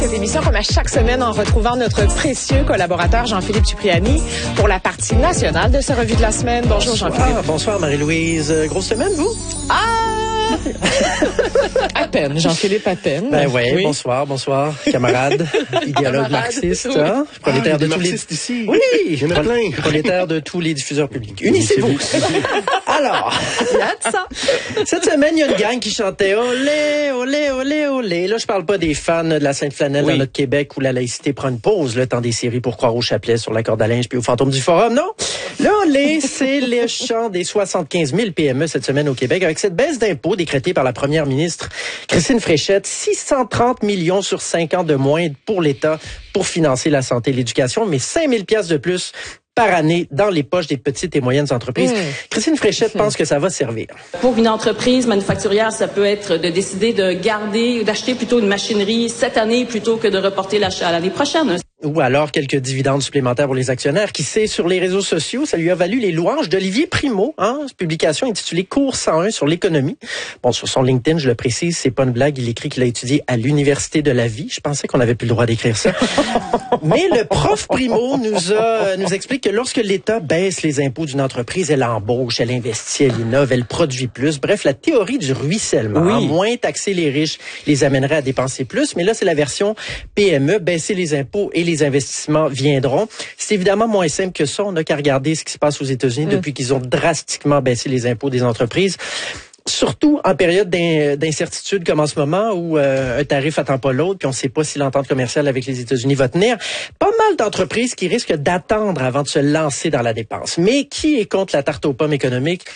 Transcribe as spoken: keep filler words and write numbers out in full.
Cette émission, comme à chaque semaine, en retrouvant notre précieux collaborateur Jean-Philippe Cipriani pour la partie nationale de sa revue de la semaine. Bonjour Jean-Philippe. Ah, bonsoir Marie-Louise. Grosse semaine, vous? Ah! À peine, Jean-Philippe, à peine. Ben ouais, oui, bonsoir, bonsoir, camarades, idéologues marxistes, oui. Hein? Prolétaires ah, de tous les... ici. Oui, il y en a plein. Prolétaires de tous les diffuseurs publics. Unissez-vous. Alors, il y a de ça. Cette semaine, il y a une gang qui chantait olé, olé, olé, olé. Là, je parle pas des fans de la Sainte-Flanelle oui. dans notre Québec où la laïcité prend une pause, le temps des séries pour croire au chapelet, sur la corde à linge puis au fantôme du forum. Non, là, olé, c'est le chant des soixante-quinze mille P M E cette semaine au Québec avec cette baisse d'impôts décrétée par la première ministre Christine Fréchette, six cent trente millions sur cinq ans de moins pour l'État pour financer la santé et l'éducation, mais cinq mille piastres de plus par année dans les poches des petites et moyennes entreprises. Mmh. Christine Fréchette mmh. pense que ça va servir. Pour une entreprise manufacturière, ça peut être de décider de garder, d'acheter plutôt une machinerie cette année plutôt que de reporter l'achat à l'année prochaine. Ou alors quelques dividendes supplémentaires pour les actionnaires. Qui sait, sur les réseaux sociaux, ça lui a valu les louanges d'Olivier Primo, hein, publication intitulée Cours cent un sur l'économie. Bon, sur son LinkedIn, je le précise, c'est pas une blague, il écrit qu'il a étudié à l'Université de la vie. Je pensais qu'on avait plus le droit d'écrire ça. Mais le prof Primo nous a, nous explique que lorsque l'État baisse les impôts d'une entreprise, elle embauche, elle investit, elle innove, elle produit plus. Bref, la théorie du ruissellement. Oui. Hein, moins taxer les riches les amènerait à dépenser plus. Mais là, c'est la version P M E, baisser les impôts et les investissements viendront. C'est évidemment moins simple que ça. On n'a qu'à regarder ce qui se passe aux États-Unis mmh. depuis qu'ils ont drastiquement baissé les impôts des entreprises. Surtout en période d'incertitude comme en ce moment où euh, un tarif attend pas l'autre, puis on ne sait pas si l'entente commerciale avec les États-Unis va tenir. Pas mal d'entreprises qui risquent d'attendre avant de se lancer dans la dépense. Mais qui est contre la tarte aux pommes économique?